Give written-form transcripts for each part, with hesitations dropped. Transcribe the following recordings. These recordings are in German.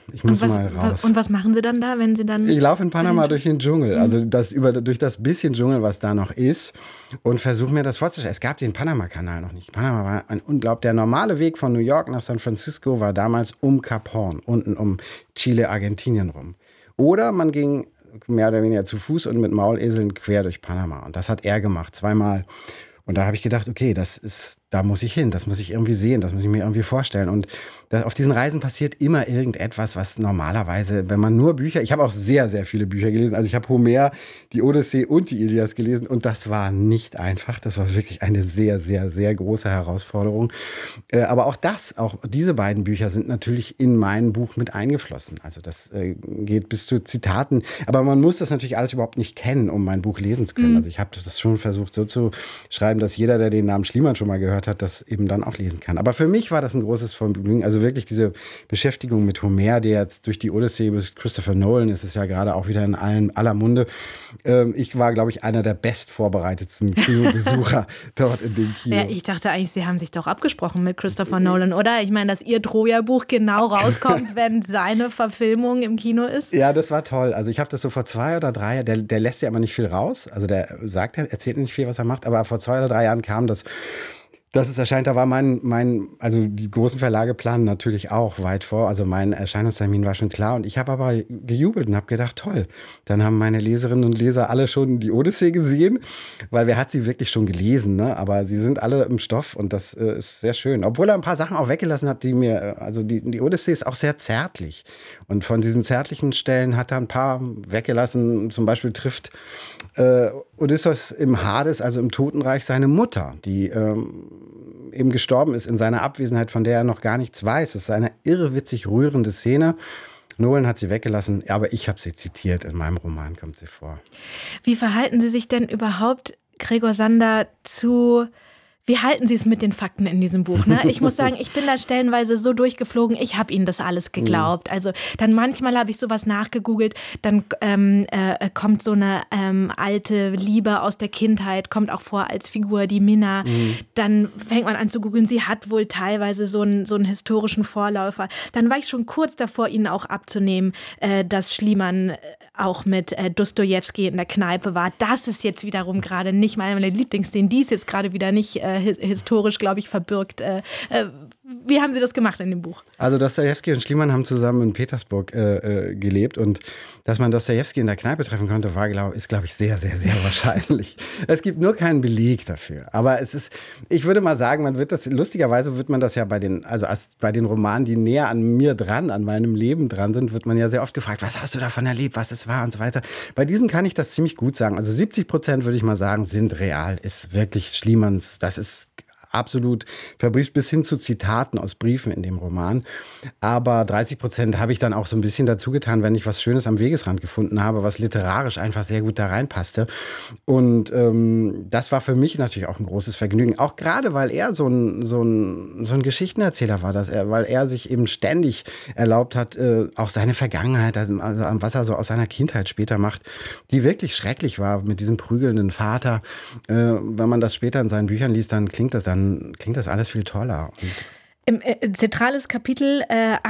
Ich muss mal raus. Und was machen Sie dann da, wenn Sie dann... Ich laufe in Panama durch den Dschungel, also durch das bisschen Dschungel, was da noch ist, und versuche mir das vorzustellen. Es gab den Panama-Kanal noch nicht. Panama war ein unglaublich. Der normale Weg von New York nach San Francisco war damals um Cap Horn, unten um Chile, Argentinien rum. Oder man ging mehr oder weniger zu Fuß und mit Mauleseln quer durch Panama. Und das hat er gemacht, zweimal. Und da habe ich gedacht, okay, da muss ich hin, das muss ich irgendwie sehen, das muss ich mir irgendwie vorstellen. Und auf diesen Reisen passiert immer irgendetwas, was normalerweise, wenn man nur Bücher, ich habe auch sehr, sehr viele Bücher gelesen, also ich habe Homer, die Odyssee und die Ilias gelesen und das war nicht einfach, das war wirklich eine sehr, sehr, sehr große Herausforderung. Aber auch diese beiden Bücher sind natürlich in mein Buch mit eingeflossen. Also das geht bis zu Zitaten, aber man muss das natürlich alles überhaupt nicht kennen, um mein Buch lesen zu können. Also ich habe das schon versucht so zu schreiben, dass jeder, der den Namen Schliemann schon mal gehört hat, das eben dann auch lesen kann. Aber für mich war das ein großes Vergnügen. Also wirklich diese Beschäftigung mit Homer, der jetzt durch die Odyssee bis Christopher Nolan ist es ja gerade auch wieder in aller Munde. Ich war, glaube ich, einer der bestvorbereitetsten Kinobesucher dort in dem Kino. Ja, ich dachte eigentlich, Sie haben sich doch abgesprochen mit Christopher Nolan, oder? Ich meine, dass Ihr Troja-Buch genau rauskommt, wenn seine Verfilmung im Kino ist. Ja, das war toll. Also ich habe das so vor 2 oder 3 Jahren, der lässt ja immer nicht viel raus. Also der erzählt nicht viel, was er macht, aber vor 2 oder 3 Jahren kam das, dass es erscheint. Da war also die großen Verlage planen natürlich auch weit vor. Also mein Erscheinungstermin war schon klar. Und ich habe aber gejubelt und habe gedacht, toll. Dann haben meine Leserinnen und Leser alle schon die Odyssee gesehen, weil wer hat sie wirklich schon gelesen, ne? Aber sie sind alle im Stoff und das ist sehr schön. Obwohl er ein paar Sachen auch weggelassen hat, also die Odyssee ist auch sehr zärtlich. Und von diesen zärtlichen Stellen hat er ein paar weggelassen. Zum Beispiel trifft Odysseus im Hades, also im Totenreich, seine Mutter, die eben gestorben ist in seiner Abwesenheit, von der er noch gar nichts weiß. Es ist eine irrwitzig rührende Szene. Nolan hat sie weggelassen, aber ich habe sie zitiert. In meinem Roman kommt sie vor. Wie verhalten Sie sich denn überhaupt, Gregor Sander, wie halten Sie es mit den Fakten in diesem Buch? Ne? Ich muss sagen, ich bin da stellenweise so durchgeflogen, ich habe Ihnen das alles geglaubt. Also dann manchmal habe ich sowas nachgegoogelt, dann kommt so eine alte Liebe aus der Kindheit, kommt auch vor als Figur, die Minna. Dann fängt man an zu googeln, sie hat wohl teilweise so einen historischen Vorläufer. Dann war ich schon kurz davor, Ihnen auch abzunehmen, dass Schliemann auch mit Dostojewski in der Kneipe war. Das ist jetzt wiederum gerade nicht meine Lieblingsszene, die ist jetzt gerade wieder nicht historisch, glaube ich, verbürgt. Wie haben Sie das gemacht in dem Buch? Also Dostojewski und Schliemann haben zusammen in Petersburg gelebt und dass man Dostojewski in der Kneipe treffen konnte, ist, glaube ich, sehr, sehr, sehr wahrscheinlich. Es gibt nur keinen Beleg dafür. Aber ich würde mal sagen, lustigerweise wird man das ja bei den Romanen, die näher an mir dran, an meinem Leben dran sind, wird man ja sehr oft gefragt, was hast du davon erlebt, was es war und so weiter. Bei diesem kann ich das ziemlich gut sagen. Also 70% würde ich mal sagen, sind real, ist wirklich Schliemanns, das ist absolut verbrieft bis hin zu Zitaten aus Briefen in dem Roman. Aber 30% habe ich dann auch so ein bisschen dazu getan, wenn ich was Schönes am Wegesrand gefunden habe, was literarisch einfach sehr gut da reinpasste. Und das war für mich natürlich auch ein großes Vergnügen. Auch gerade, weil er so ein Geschichtenerzähler war, weil er sich eben ständig erlaubt hat, auch seine Vergangenheit, also was er so aus seiner Kindheit später macht, die wirklich schrecklich war mit diesem prügelnden Vater. Wenn man das später in seinen Büchern liest, dann klingt das alles viel toller. Zentrales Kapitel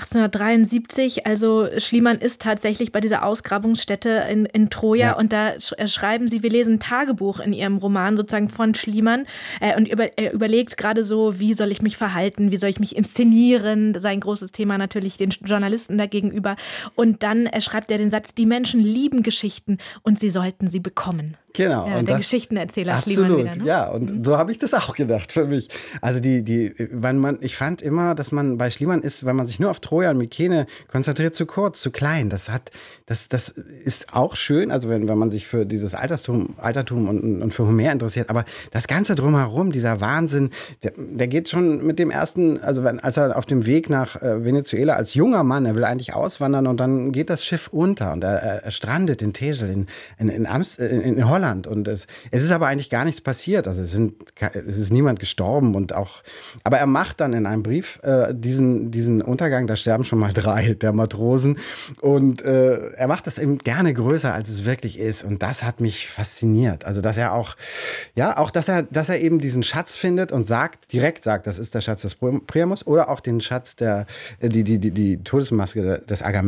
1873, also Schliemann ist tatsächlich bei dieser Ausgrabungsstätte in Troja, ja. Und da schreiben Sie, wir lesen ein Tagebuch in Ihrem Roman sozusagen von Schliemann und er überlegt gerade so, wie soll ich mich verhalten, wie soll ich mich inszenieren, sein großes Thema natürlich den Journalisten dagegenüber, und dann schreibt er den Satz, die Menschen lieben Geschichten und sie sollten sie bekommen. Genau. Ja, und der Geschichtenerzähler absolut, Schliemann wieder. Ne? Ja, und so habe ich das auch gedacht für mich. Also ich fand immer, dass man bei Schliemann ist, wenn man sich nur auf Troja und Mykene konzentriert, zu kurz, zu klein. Das ist auch schön, also wenn man sich für dieses Altertum und für Homer interessiert, aber das Ganze drumherum, dieser Wahnsinn, der geht schon mit dem ersten, also als er auf dem Weg nach Venezuela als junger Mann, er will eigentlich auswandern und dann geht das Schiff unter und er strandet in Texel in Holland. Und es ist aber eigentlich gar nichts passiert. Also es ist niemand gestorben aber er macht dann in einem Brief diesen Untergang, da sterben schon mal 3 der Matrosen. Und er macht das eben gerne größer, als es wirklich ist. Und das hat mich fasziniert. Also dass er dass er eben diesen Schatz findet und direkt sagt, das ist der Schatz des Priamos oder auch den Schatz die Todesmaske des Agamemnon.